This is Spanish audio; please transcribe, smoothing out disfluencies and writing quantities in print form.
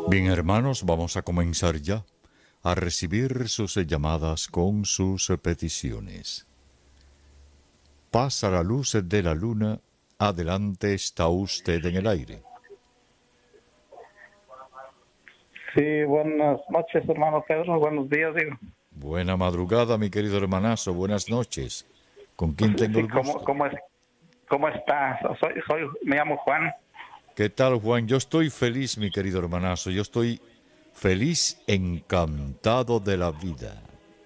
Bien, hermanos, vamos a comenzar ya a recibir sus llamadas con sus peticiones. Pasa la luz de la luna, adelante está usted en el aire. Sí, buenas noches, hermano Pedro. Buenos días, digo. Buena madrugada, mi querido hermanazo, buenas noches. ¿Con quién tengo Sí, el gusto? ¿cómo está? Me llamo Juan. ¿Qué tal, Juan? Yo estoy feliz, mi querido hermanazo, yo estoy feliz, encantado de la vida.